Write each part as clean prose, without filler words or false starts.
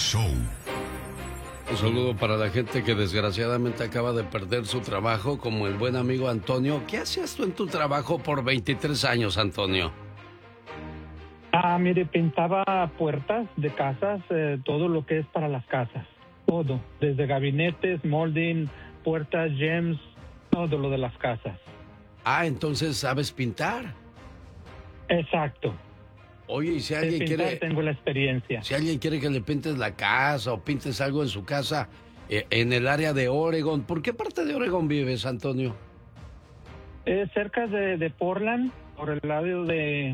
Show. Un saludo para la gente que desgraciadamente acaba de perder su trabajo, como el buen amigo Antonio. ¿Qué hacías tú en tu trabajo por 23 años, Antonio? Mire, pintaba puertas de casas, todo lo que es para las casas. Todo, desde gabinetes, molding, puertas, gems, todo lo de las casas. Entonces sabes pintar. Exacto. Oye, y si alguien quiere... Tengo la experiencia. Si alguien quiere que le pintes la casa o pintes algo en su casa en el área de Oregon, ¿por qué parte de Oregon vives, Antonio? Cerca de Portland, por el lado de...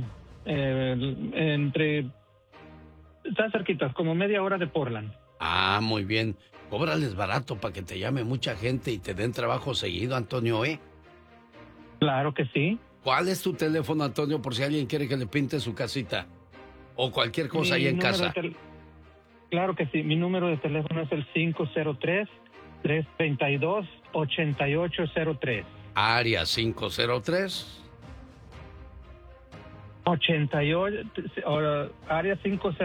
Está cerquita, como media hora de Portland. Muy bien. Cóbrales barato para que te llame mucha gente y te den trabajo seguido, Antonio, ¿eh? Claro que sí. ¿Cuál es tu teléfono, Antonio, por si alguien quiere que le pinte su casita? O cualquier cosa ahí en casa. Claro que sí. Mi número de teléfono es el 503-332-8803. Área 503. 88, área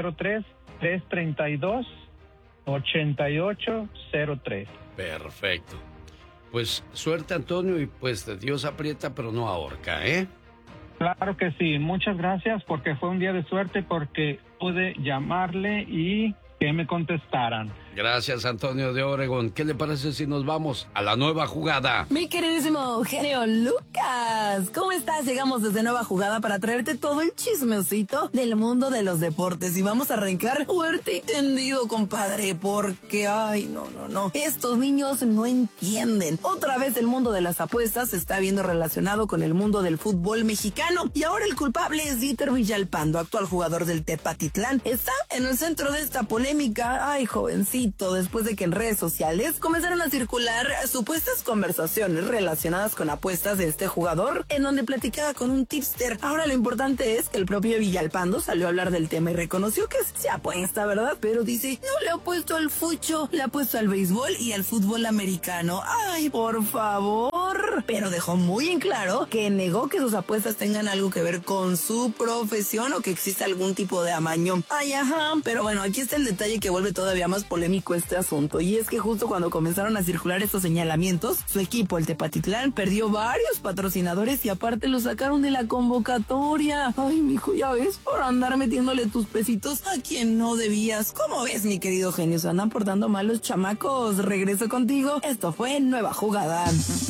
503-332-8803. Perfecto. Pues suerte, Antonio, y pues Dios aprieta pero no ahorca, ¿eh? Claro que sí. Muchas gracias, porque fue un día de suerte, porque pude llamarle y que me contestaran. Gracias, Antonio de Oregon. ¿Qué le parece si nos vamos a la nueva jugada? Mi queridísimo genio Lucas, ¿cómo estás? Llegamos desde Nueva Jugada para traerte todo el chismecito del mundo de los deportes. Y vamos a arrancar fuerte y tendido, compadre, porque, no. Estos niños no entienden. Otra vez el mundo de las apuestas se está viendo relacionado con el mundo del fútbol mexicano. Y ahora el culpable es Dieter Villalpando, actual jugador del Tepatitlán. Está en el centro de esta polémica. Ay, jovencito, después de que en redes sociales comenzaron a circular supuestas conversaciones relacionadas con apuestas de este jugador, en donde platicaba con un tipster. Ahora lo importante es que el propio Villalpando salió a hablar del tema y reconoció que se apuesta, ¿verdad? Pero dice, no le apuesto al fucho, le apuesto al béisbol y al fútbol americano. Ay, por favor. Pero dejó muy en claro que negó que sus apuestas tengan algo que ver con su profesión o que exista algún tipo de amaño. Pero bueno, aquí está el detalle que vuelve todavía más polémico este asunto, y es que justo cuando comenzaron a circular estos señalamientos, su equipo, el Tepatitlán, perdió varios patrocinadores y aparte lo sacaron de la convocatoria. Ay, mijo, ya ves, por andar metiéndole tus pesitos a quien no debías. ¿Cómo ves, mi querido genio? Se andan portando mal los chamacos. Regreso contigo. Esto fue Nueva Jugada.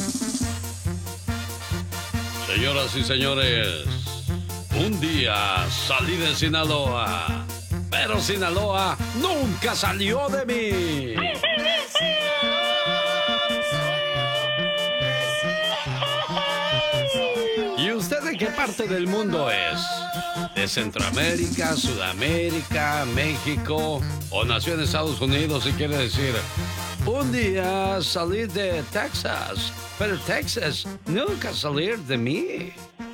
Señoras y señores, un día salí de Sinaloa, pero Sinaloa nunca salió de mí. ¿Y usted de qué parte del mundo es? ¿De Centroamérica, Sudamérica, México o nació en Estados Unidos y quiere decir, un día salí de Texas, pero Texas nunca salió de mí?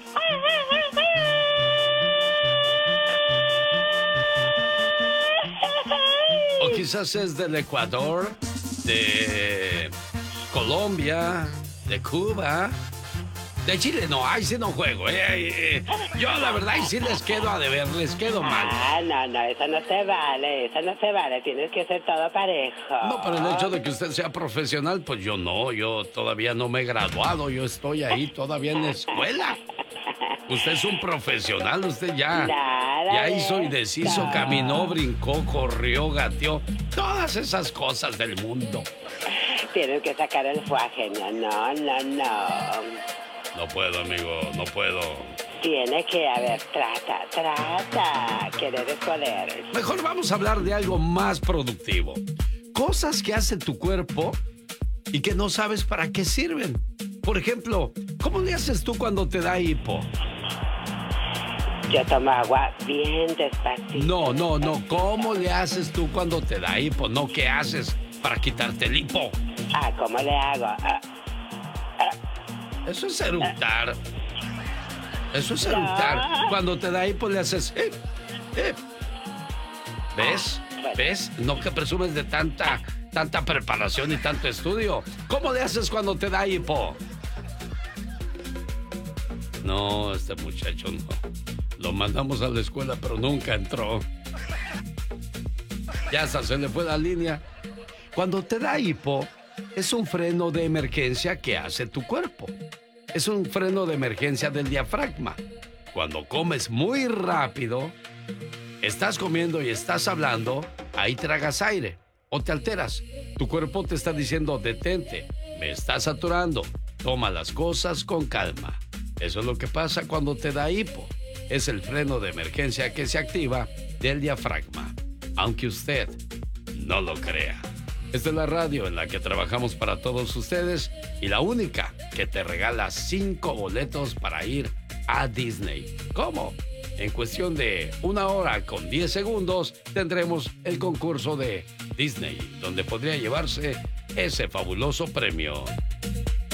O quizás es del Ecuador, de Colombia, de Cuba, de Chile. No, ahí sí no juego. Yo la verdad ahí sí les quedo a deber, les quedo mal. No, eso no se vale, tienes que ser todo parejo. No, pero el hecho de que usted sea profesional, pues yo no, yo todavía no me he graduado, yo estoy ahí todavía en la escuela. Usted es un profesional, usted ya hizo y deshizo, caminó, brincó, corrió, gateó, todas esas cosas del mundo. Tienes que sacar el fuaje, no. No puedo, amigo, no puedo. Tiene que haber, trata, querer es poder. Mejor vamos a hablar de algo más productivo. Cosas que hace tu cuerpo y que no sabes para qué sirven. Por ejemplo, ¿cómo le haces tú cuando te da hipo? Yo tomo agua bien despacito. No. ¿Cómo le haces tú cuando te da hipo? No, ¿qué haces para quitarte el hipo? ¿Cómo le hago? Eso es eructar. Eso es eructar. Cuando te da hipo le haces... ¿Ves? ¿Ves? No que presumes de tanta preparación y tanto estudio. ¿Cómo le haces cuando te da hipo? No, este muchacho no. Lo mandamos a la escuela, pero nunca entró. Ya hasta se le fue la línea. Cuando te da hipo, es un freno de emergencia que hace tu cuerpo. Es un freno de emergencia del diafragma. Cuando comes muy rápido, estás comiendo y estás hablando, ahí tragas aire o te alteras. Tu cuerpo te está diciendo, detente, me estás saturando, toma las cosas con calma. Eso es lo que pasa cuando te da hipo. Es el freno de emergencia que se activa del diafragma, aunque usted no lo crea. Esta es la radio en la que trabajamos para todos ustedes y la única que te regala 5 boletos para ir a Disney. ¿Cómo? En cuestión de 1 hora con 10 segundos tendremos el concurso de Disney, donde podría llevarse ese fabuloso premio.